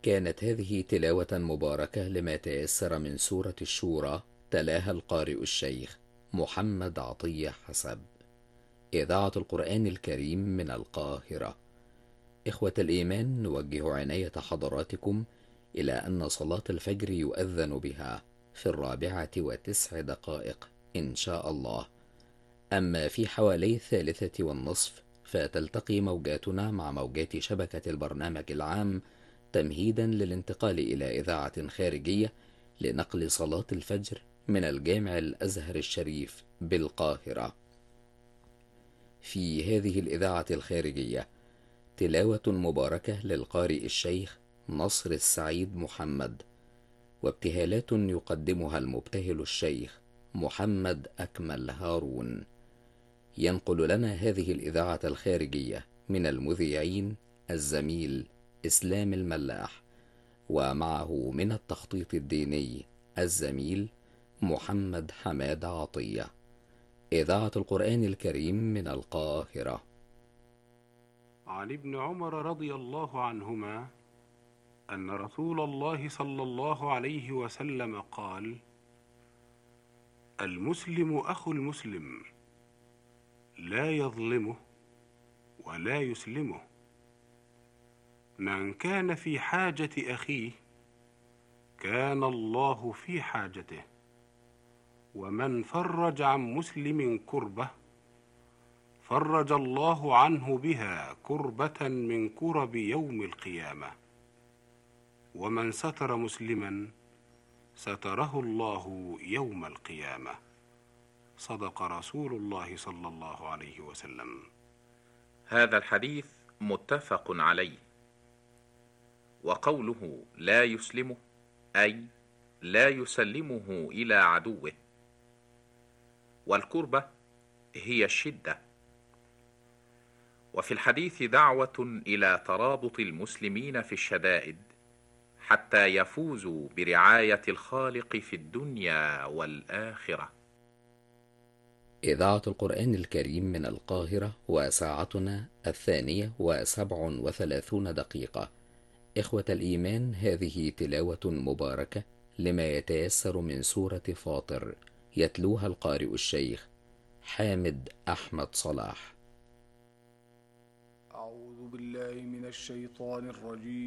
كانت هذه تلاوة مباركة لما تيسر من سورة الشورى، تلاها القارئ الشيخ محمد عطية حسب. إذاعة القرآن الكريم من القاهرة. إخوة الإيمان، نوجه عناية حضراتكم إلى أن صلاة الفجر يؤذن بها في 4:09 إن شاء الله. أما في حوالي 3:30 فتلتقي موجاتنا مع موجات شبكة البرنامج العام، تمهيدا للانتقال إلى إذاعة خارجية لنقل صلاة الفجر من الجامع الأزهر الشريف بالقاهرة. في هذه الإذاعة الخارجية تلاوة مباركة للقارئ الشيخ نصر السعيد محمد، وابتهالات يقدمها المبتهل الشيخ محمد أكمل هارون. ينقل لنا هذه الإذاعة الخارجية من المذيعين الزميل إسلام الملاح، ومعه من التخطيط الديني الزميل محمد حماد عطية. إذاعة القرآن الكريم من القاهرة. عن ابن عمر رضي الله عنهما أن رسول الله صلى الله عليه وسلم قال: المسلم أخو المسلم، لا يظلمه ولا يسلمه. من كان في حاجة أخيه كان الله في حاجته، ومن فرج عن مسلم كربة فرج الله عنه بها كربة من كرب يوم القيامة، ومن ستر مسلما ستره الله يوم القيامة. صدق رسول الله صلى الله عليه وسلم. هذا الحديث متفق عليه. وقوله لا يسلمه أي لا يسلمه إلى عدوه. والكربة هي الشدة. وفي الحديث دعوة إلى ترابط المسلمين في الشدائد حتى يفوزوا برعاية الخالق في الدنيا والآخرة. إذاعة القرآن الكريم من القاهرة، وساعتنا 2:37. إخوة الإيمان، هذه تلاوة مباركة لما يتيسر من سورة فاطر، يتلوها القارئ الشيخ حامد أحمد صلاح. أعوذ بالله من الشيطان الرجيم.